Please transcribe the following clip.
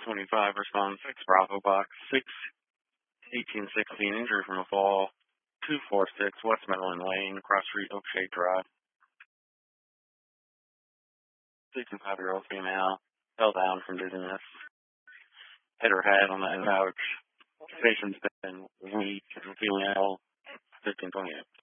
25, respond 6, Bravo Box 6, 1816, injury from a fall, 246, West Meadowland Lane, Cross Street, Oakshade Drive. 65-year-old female, fell down from dizziness, hit her head on the couch. Patient's been weak and feeling ill, 1528.